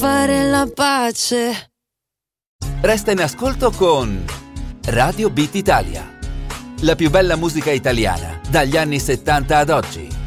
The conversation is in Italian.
fare la pace. Resta in ascolto con Radio Beat Italia, la più bella musica italiana dagli anni 70 ad oggi.